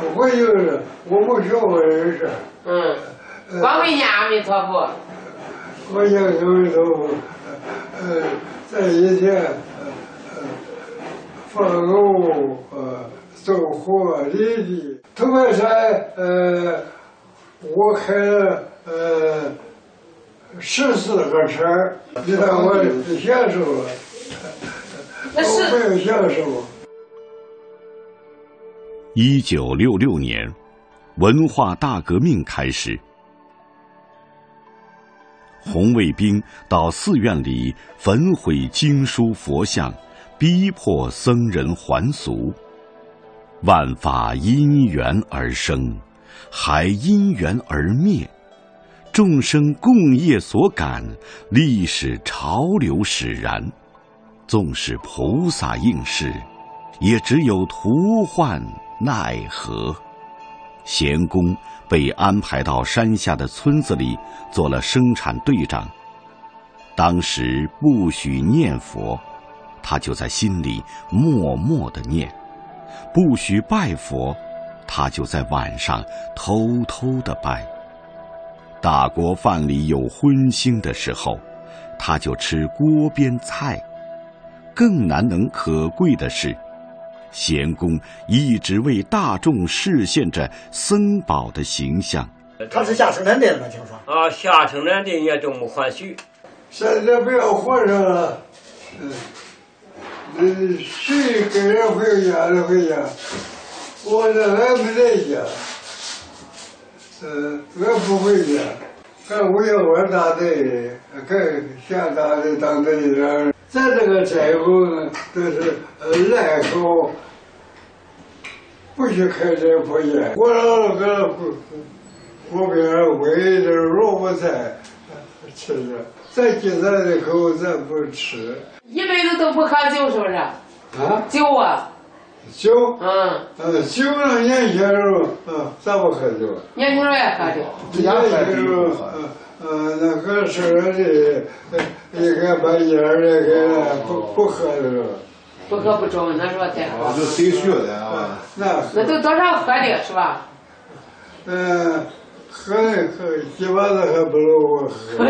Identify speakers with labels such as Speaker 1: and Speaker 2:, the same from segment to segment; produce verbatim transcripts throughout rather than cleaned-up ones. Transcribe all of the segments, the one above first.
Speaker 1: 我就是我不学我认识。
Speaker 2: 嗯，光会念阿弥陀佛。
Speaker 1: 我念阿弥陀佛，呃，在一天，呃，放牛，呃，走火犁地。头白山，呃，我开了呃十四个车，你看我享受了，我没有享受。
Speaker 3: 一九六六年，文化大革命开始。红卫兵到寺院里焚毁经书佛像，逼迫僧人还俗。万法因缘而生，还因缘而灭。众生共业所感，历史潮流使然。纵使菩萨应是，也只有徒唤奈何。贤公被安排到山下的村子里做了生产队长。当时不许念佛，他就在心里默默地念；不许拜佛，他就在晚上偷偷地拜。大锅饭里有荤腥的时候，他就吃锅边菜。更难能可贵的是，贤公一直为大众示现着僧宝的形象。
Speaker 4: 他是下生产队的吗？听说
Speaker 2: 啊，下生产队也都没还许。
Speaker 1: 现在不要和尚了，嗯，嗯，谁跟人回家就回家，我这俺没在家，嗯，俺不回家，俺我要我大队，跟下大队当队长。咱这个斋后呢，都是呃赖口。不许开斋破烟，我老个不，我边煨点萝卜菜吃着，咱鸡咱的口咱不吃。
Speaker 2: 一辈子都不喝酒，是不是？
Speaker 1: 啊？
Speaker 2: 酒啊？
Speaker 1: 酒？
Speaker 2: 嗯。
Speaker 1: 呃，酒呢，年轻时候，嗯，咱不喝酒。
Speaker 2: 年轻时候也喝酒。
Speaker 1: 年轻时候，嗯嗯，那个时候的，应该把烟儿那个不不喝的时候。
Speaker 2: 不喝不中，那说太好。
Speaker 5: 就谁学的啊？
Speaker 1: 那
Speaker 2: 那都多少喝的是吧？
Speaker 1: 嗯，喝喝一碗子还不如我喝。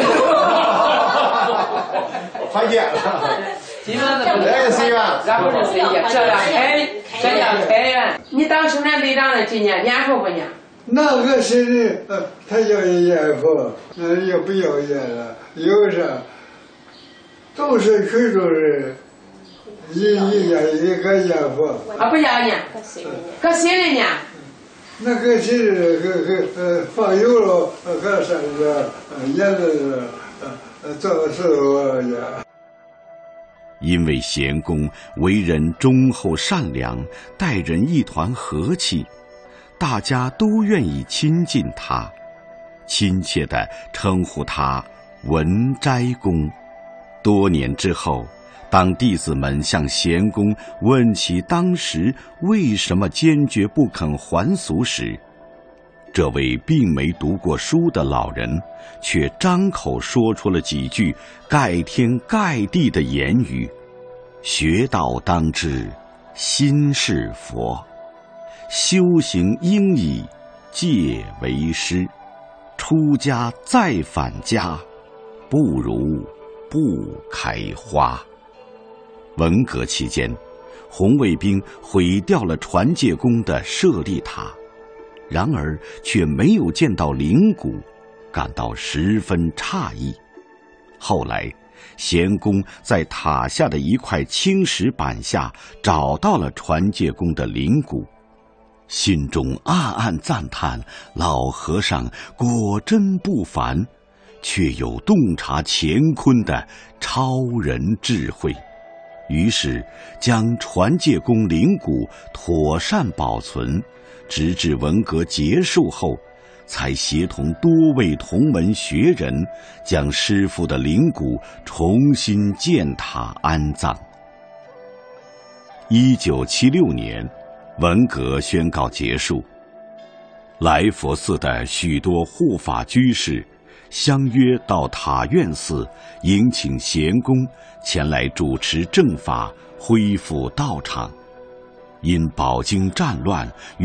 Speaker 5: 还见了。
Speaker 2: 基本上都
Speaker 5: 来谁呀？
Speaker 2: 俺不是谁呀？这样开，这样开源。你当生产队长的今年念佛不念？
Speaker 1: 那个谁的，呃，他要念佛，那也不要念了，有啥？都是许多人。一一年一个念佛
Speaker 2: 啊，不要念，搁心里念。
Speaker 1: 那个心里个个呃放油了，搁山上，呃念的呃做事我念。
Speaker 3: 因为贤公为人忠厚善良，待人一团和气，大家都愿意亲近他，亲切地称呼他文斋公。多年之后，当弟子们向贤公问起当时为什么坚决不肯还俗时，这位并没读过书的老人却张口说出了几句盖天盖地的言语：学道当知心是佛，修行应以戒为师，出家再返家，不如不开花。文革期间，红卫兵毁掉了传戒宫的舍利塔，然而却没有见到灵骨，感到十分诧异。后来，贤公在塔下的一块青石板下找到了传戒宫的灵骨，心中暗暗赞叹老和尚果真不凡，却有洞察乾坤的超人智慧。于是将传戒宫灵骨妥善保存，直至文革结束后，才协同多位同门学人将师父的灵骨重新建塔安葬。一九七六年，文革宣告结束，来佛寺的许多护法居士相约到塔院寺迎请贤公前来主持正法，恢复道场。因饱经战乱